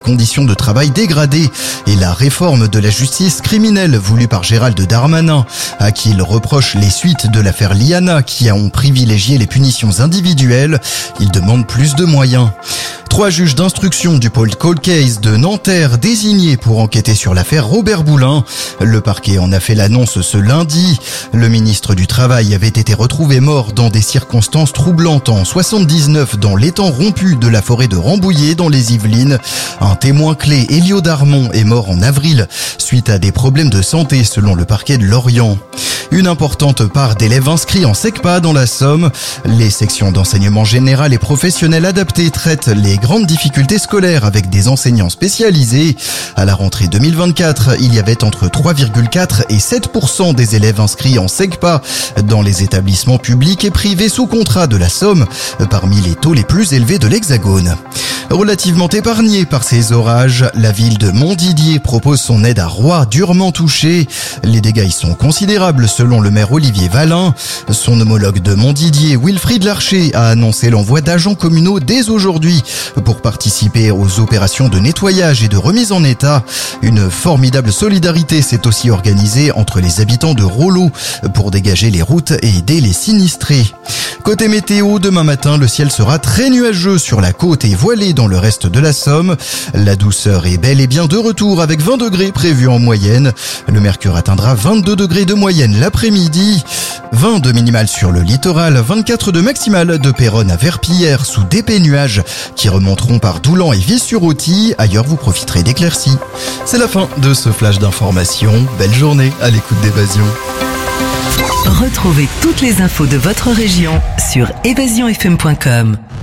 Conditions de travail dégradées et la réforme de la justice criminelle voulue par Gérald Darmanin, à qui il reproche les suites de l'affaire Liana qui ont privilégié les punitions individuelles. Il demande plus de moyens. 3 juges d'instruction du pôle Cold Case de Nanterre désignés pour enquêter sur l'affaire Robert Boulin. Le parquet en a fait l'annonce ce lundi. Le ministre du Travail avait été retrouvé mort dans des circonstances troublantes en 79 dans l'étang rompu de la forêt de Rambouillet dans les Yvelines. Un témoin clé, Elio Darmon, est mort en avril suite à des problèmes de santé selon le parquet de Lorient. Une importante part d'élèves inscrits en SECPA dans la Somme. Les sections d'enseignement général et professionnel adapté traitent les grandes difficultés scolaires avec des enseignants spécialisés. À la rentrée 2024, il y avait entre 3,4 et 7% des élèves inscrits en SECPA dans les établissements publics et privés sous contrat de la Somme, parmi les taux les plus élevés de l'Hexagone. Relativement épargnée par ces orages, la ville de Montdidier propose son aide à Roy, durement touché. Les dégâts y sont considérables selon le maire Olivier Valin. Son homologue de Montdidier, Wilfried Larcher, a annoncé l'envoi d'agents communaux dès aujourd'hui pour participer aux opérations de nettoyage et de remise en état. Une formidable solidarité s'est aussi organisée entre les habitants de Rollo pour dégager les routes et aider les sinistrés. Côté météo, demain matin, le ciel sera très nuageux sur la côte et voilé dans le reste de la Somme. La douceur est bel et bien de retour avec 20 degrés prévus en moyenne. Le mercure atteindra 22 degrés de moyenne l'après-midi. 20 de minimal sur le littoral, 24 de maximal de Péronne à Verpillière sous d'épais nuages qui remonteront par Doulan et Vis-sur-Authie. Ailleurs, vous profiterez d'éclaircies. C'est la fin de ce flash d'information. Belle journée à l'écoute d'Évasion. Retrouvez toutes les infos de votre région sur évasionfm.com.